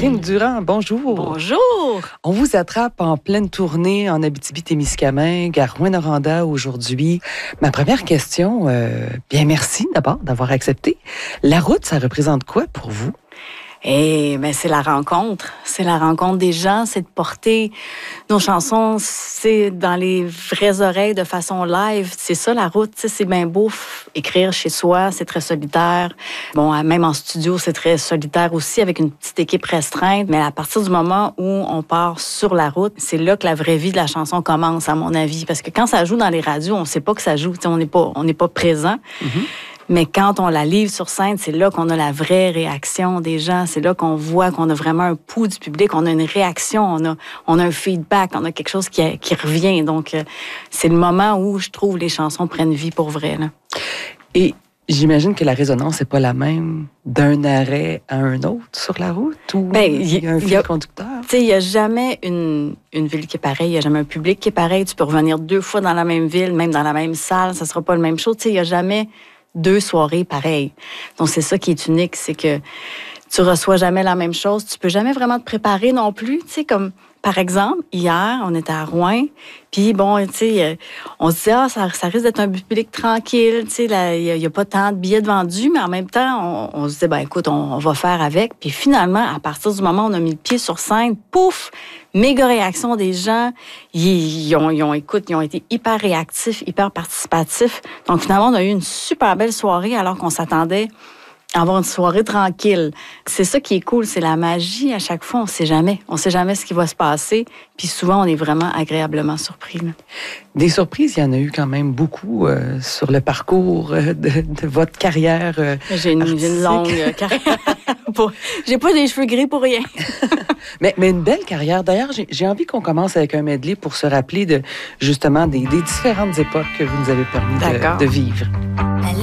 Catherine Durand, bonjour. Bonjour. On vous attrape en pleine tournée en Abitibi-Témiscamingue, à Rouyn-Noranda aujourd'hui. Ma première question, bien merci d'abord d'avoir accepté. La route, ça représente quoi pour vous? C'est la rencontre. C'est la rencontre des gens, c'est de porter nos chansons, c'est dans les vraies oreilles de façon live. C'est ça la route, c'est bien beau écrire chez soi, c'est très solitaire. Bon, même en studio, c'est très solitaire aussi avec une petite équipe restreinte. Mais à partir du moment où on part sur la route, c'est là que la vraie vie de la chanson commence, à mon avis. Parce que quand ça joue dans les radios, on sait pas que ça joue, on n'est pas présent. Mm-hmm. Mais quand on la livre sur scène, c'est là qu'on a la vraie réaction des gens. C'est là qu'on voit qu'on a vraiment un pouls du public, on a une réaction, on a un feedback, on a quelque chose qui revient. Donc, c'est le moment où je trouve les chansons prennent vie pour vrai. Là. Et j'imagine que la résonance n'est pas la même d'un arrêt à un autre sur la route ou il y a un fil conducteur? Il n'y a jamais une ville qui est pareille, il n'y a jamais un public qui est pareil. Tu peux revenir 2 fois dans la même ville, même dans la même salle, ça ne sera pas la même chose. Il n'y a jamais 2 soirées pareilles. Donc, c'est ça qui est unique, c'est que tu reçois jamais la même chose. Tu peux jamais vraiment te préparer non plus. Tu sais, comme, par exemple, hier, on était à Rouyn, puis bon, tu sais, on se disait, ça risque d'être un public tranquille, tu sais, il n'y a pas tant de billets de vendus, mais en même temps, on se disait, écoute, on va faire avec. Puis finalement, à partir du moment où on a mis le pied sur scène, pouf, méga réaction des gens. Ils ont été hyper réactifs, hyper participatifs. Donc, finalement, on a eu une super belle soirée alors qu'on s'attendait à avoir une soirée tranquille. C'est ça qui est cool, c'est la magie. À chaque fois, on sait jamais. On sait jamais ce qui va se passer. Puis souvent, on est vraiment agréablement surpris. Là. Des surprises, il y en a eu quand même beaucoup sur le parcours de votre carrière J'ai une longue carrière. J'ai pas des cheveux gris pour rien. mais une belle carrière. D'ailleurs, j'ai envie qu'on commence avec un medley pour se rappeler justement des différentes époques que vous nous avez permis de vivre.